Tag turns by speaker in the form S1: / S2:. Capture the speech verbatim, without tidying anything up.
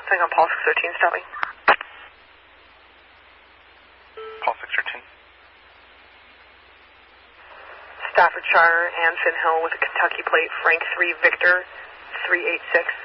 S1: Thing on Paul six thirteen, stopping.
S2: Paul six thirteen.
S1: Staffordshire and Finn Hill with a Kentucky plate, Frank three Victor three eight six.